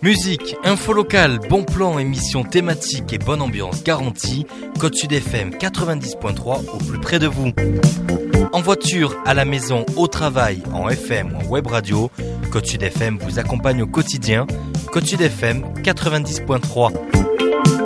Musique, info locale, bon plan, émission thématique et bonne ambiance garantie. Côte Sud FM 90.3 au plus près de vous. En voiture, à la maison, au travail, en FM ou en web radio, Côte Sud FM vous accompagne au quotidien. Côte Sud FM 90.3.